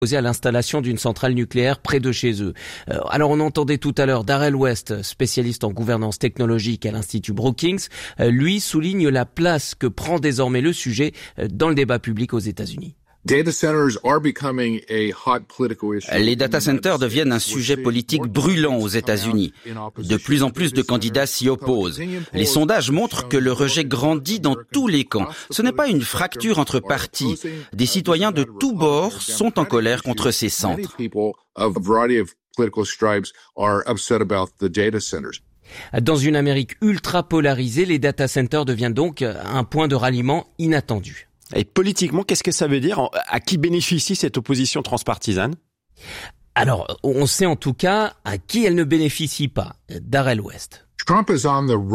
à l'installation d'une centrale nucléaire près de chez eux. Alors on entendait tout à l'heure Darrell West, spécialiste en gouvernance technologique à l'Institut Brookings. Lui souligne la place que prend désormais le sujet dans le débat public aux États-Unis. Les data centers deviennent un sujet politique brûlant aux États-Unis. De plus en plus de candidats s'y opposent. Les sondages montrent que le rejet grandit dans tous les camps. Ce n'est pas une fracture entre partis. Des citoyens de tous bords sont en colère contre ces centres. Dans une Amérique ultra polarisée, les data centers deviennent donc un point de ralliement inattendu. Et politiquement, qu'est-ce que ça veut dire? À qui bénéficie cette opposition transpartisane? Alors, on sait en tout cas à qui elle ne bénéficie pas. Darrell West. Trump est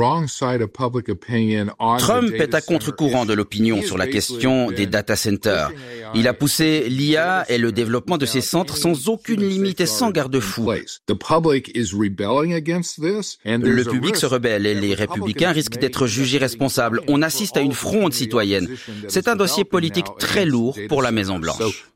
à contre-courant de l'opinion sur la question des data centers. Il a poussé l'IA et le développement de ces centres sans aucune limite et sans garde-fou. Le public se rebelle et les républicains risquent d'être jugés responsables. On assiste à une fronde citoyenne. C'est un dossier politique très lourd pour la Maison-Blanche.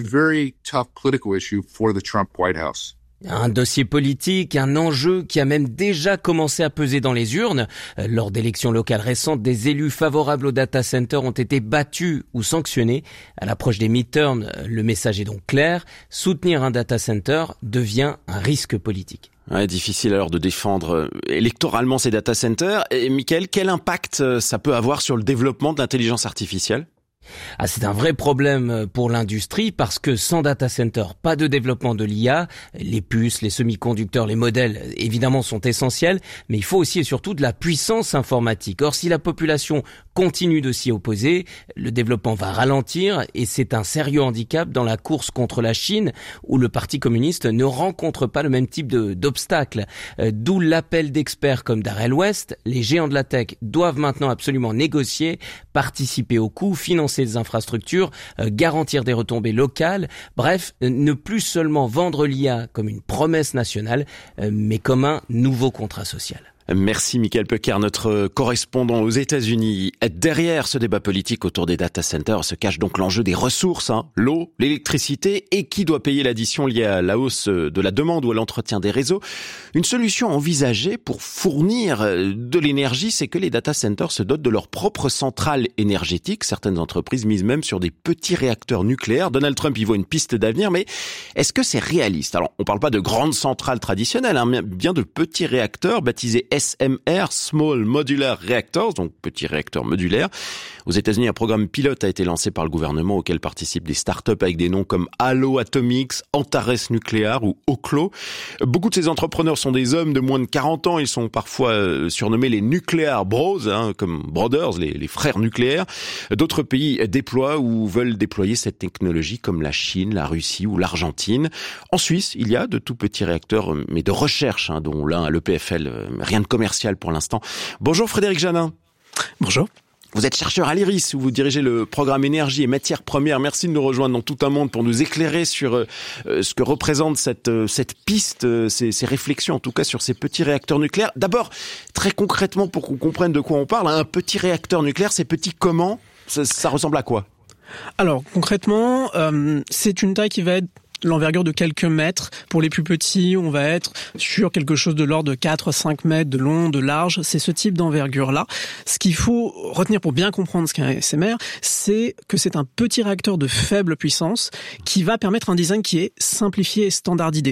Un dossier politique, un enjeu qui a même déjà commencé à peser dans les urnes. Lors d'élections locales récentes, des élus favorables aux data centers ont été battus ou sanctionnés. À l'approche des midterms, le message est donc clair. Soutenir un data center devient un risque politique. Ouais, difficile alors de défendre électoralement ces data centers. Et Mickaël, quel impact ça peut avoir sur le développement de l'intelligence artificielle ? C'est un vrai problème pour l'industrie parce que sans data center, pas de développement de l'IA. Les puces, les semi-conducteurs, les modèles, évidemment, sont essentiels, mais il faut aussi et surtout de la puissance informatique. Or, si la population continue de s'y opposer, le développement va ralentir et c'est un sérieux handicap dans la course contre la Chine où le Parti communiste ne rencontre pas le même type d'obstacles. D'où l'appel d'experts comme Darrell West. Les géants de la tech doivent maintenant absolument négocier, participer au coût, financer des infrastructures, garantir des retombées locales, bref, ne plus seulement vendre l'IA comme une promesse nationale, mais comme un nouveau contrat social. Merci Mickaël Pecker, notre correspondant aux États-Unis. Derrière ce débat politique autour des data centers se cache donc l'enjeu des ressources, l'eau, l'électricité et qui doit payer l'addition liée à la hausse de la demande ou à l'entretien des réseaux. Une solution envisagée pour fournir de l'énergie, c'est que les data centers se dotent de leur propre centrale énergétique. Certaines entreprises misent même sur des petits réacteurs nucléaires. Donald Trump y voit une piste d'avenir, mais est-ce que c'est réaliste? Alors, on parle pas de grandes centrales traditionnelles, mais bien de petits réacteurs baptisés SMR, Small Modular Reactors, donc petits réacteurs modulaires. Aux États-Unis, un programme pilote a été lancé par le gouvernement auquel participent des startups avec des noms comme Halo Atomics, Antares Nuclear ou Oklo. Beaucoup de ces entrepreneurs sont des hommes de moins de 40 ans. Ils sont parfois surnommés les Nuclear Bros, comme Brothers, les frères nucléaires. D'autres pays déploient ou veulent déployer cette technologie comme la Chine, la Russie ou l'Argentine. En Suisse, il y a de tout petits réacteurs, mais de recherche, dont l'un à l'EPFL, rien de commercial pour l'instant. Bonjour Frédéric Janin. Bonjour. Vous êtes chercheur à l'IRIS, où vous dirigez le programme énergie et matières premières. Merci de nous rejoindre dans Tout un monde pour nous éclairer sur ce que représente cette piste, ces réflexions en tout cas sur ces petits réacteurs nucléaires. D'abord, très concrètement, pour qu'on comprenne de quoi on parle, un petit réacteur nucléaire, c'est petit comment? Ça ressemble à quoi? Alors concrètement, c'est une taille qui va être l'envergure de quelques mètres. Pour les plus petits, on va être sur quelque chose de l'ordre de 4-5 mètres de long, de large. C'est ce type d'envergure-là. Ce qu'il faut retenir pour bien comprendre ce qu'est un SMR, c'est que c'est un petit réacteur de faible puissance qui va permettre un design qui est simplifié et standardisé.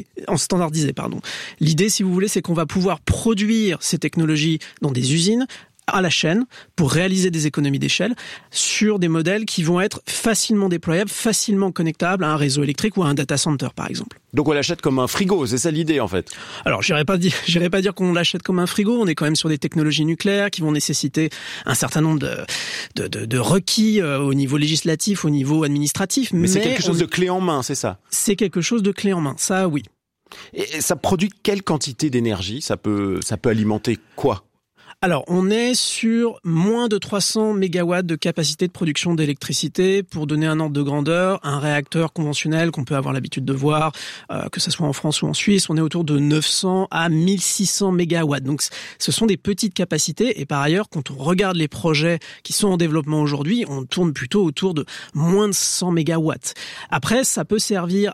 L'idée, si vous voulez, c'est qu'on va pouvoir produire ces technologies dans des usines, à la chaîne pour réaliser des économies d'échelle sur des modèles qui vont être facilement déployables, facilement connectables à un réseau électrique ou à un data center par exemple. Donc on l'achète comme un frigo, c'est ça l'idée en fait? Alors j'irais pas dire qu'on l'achète comme un frigo, on est quand même sur des technologies nucléaires qui vont nécessiter un certain nombre de requis au niveau législatif, au niveau administratif. Mais c'est quelque chose de clé en main, c'est ça? C'est quelque chose de clé en main, ça oui. Et ça produit quelle quantité d'énergie? Ça peut alimenter quoi? Alors, on est sur moins de 300 mégawatts de capacité de production d'électricité. Pour donner un ordre de grandeur, un réacteur conventionnel qu'on peut avoir l'habitude de voir, que ce soit en France ou en Suisse, on est autour de 900 à 1600 mégawatts. Donc, ce sont des petites capacités. Et par ailleurs, quand on regarde les projets qui sont en développement aujourd'hui, on tourne plutôt autour de moins de 100 mégawatts. Après, ça peut servir